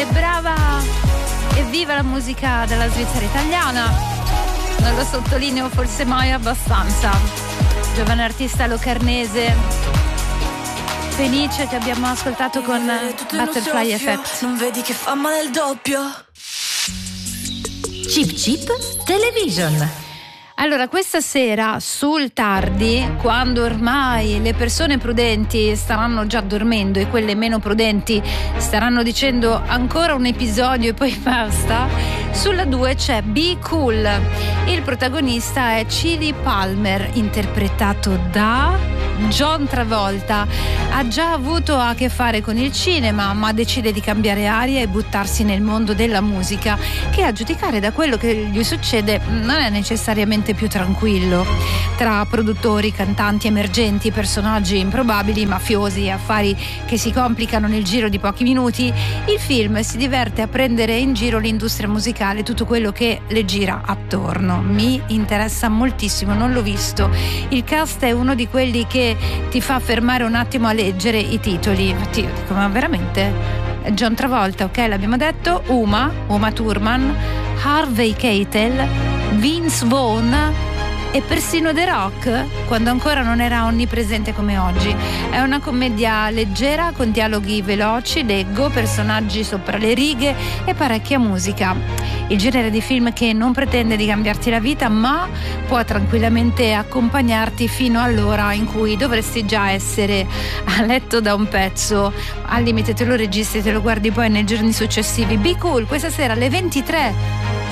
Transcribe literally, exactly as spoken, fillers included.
E brava! Evviva la musica della Svizzera italiana! Non lo sottolineo forse mai abbastanza. Giovane artista locarnese, Fenice, che abbiamo ascoltato con Butterfly Effect. Non vedi che fa male il doppio? Chip Chip Television. Allora, questa sera sul tardi, quando ormai le persone prudenti staranno già dormendo e quelle meno prudenti staranno dicendo ancora un episodio e poi basta, sulla due c'è Be Cool. Il protagonista è Chili Palmer, interpretato da John Travolta. Ha già avuto a che fare con il cinema, ma decide di cambiare aria e buttarsi nel mondo della musica, che a giudicare da quello che gli succede non è necessariamente più tranquillo. Tra produttori, cantanti emergenti, personaggi improbabili, mafiosi e affari che si complicano nel giro di pochi minuti, il film si diverte a prendere in giro l'industria musicale, tutto quello che le gira attorno. Mi interessa moltissimo, non l'ho visto. Il cast è uno di quelli che ti fa fermare un attimo a leggere i titoli. Infatti io dico, ma veramente? John Travolta, ok, l'abbiamo detto, Uma, Uma Thurman, Harvey Keitel, Vince Vaughn e persino The Rock, quando ancora non era onnipresente come oggi. È una commedia leggera con dialoghi veloci, leggo, personaggi sopra le righe e parecchia musica. Il genere di film che non pretende di cambiarti la vita, ma può tranquillamente accompagnarti fino all'ora in cui dovresti già essere a letto da un pezzo. Al limite te lo registri e te lo guardi poi nei giorni successivi. Be Cool, questa sera alle ventitré